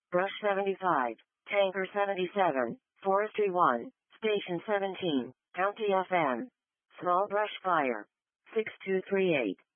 Brush 75, Tanker 77, Forestry 1, Station 17, County FM. Small brush fire. 6238.